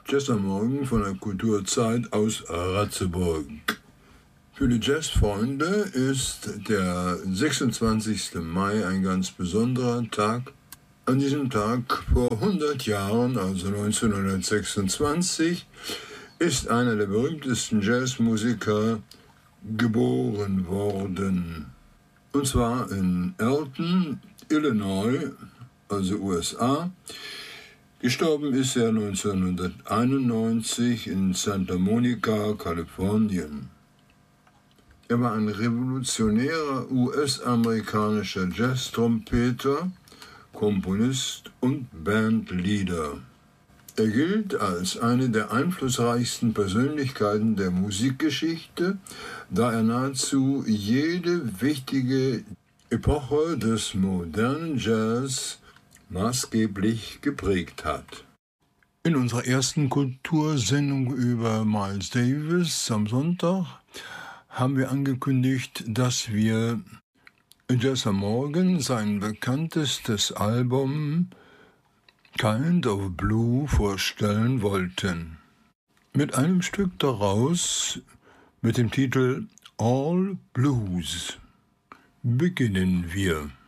Jazz am Morgen von der Kulturzeit aus Ratzeburg. Für die Jazzfreunde ist der 26. Mai ein ganz besonderer Tag. An diesem Tag vor 100 Jahren, also 1926, ist einer der berühmtesten Jazzmusiker geboren worden. Und zwar in Elton, Illinois, also USA. Gestorben ist er 1991 in Santa Monica, Kalifornien. Er war ein revolutionärer US-amerikanischer Jazz-Trompeter, Komponist und Bandleader. Er gilt als eine der einflussreichsten Persönlichkeiten der Musikgeschichte, da er nahezu jede wichtige Epoche des modernen Jazz maßgeblich geprägt hat. In unserer ersten Kultursendung über Miles Davis am Sonntag haben wir angekündigt, dass wir Jazz am Morgen sein bekanntestes Album Kind of Blue vorstellen wollten. Mit einem Stück daraus mit dem Titel All Blues beginnen wir.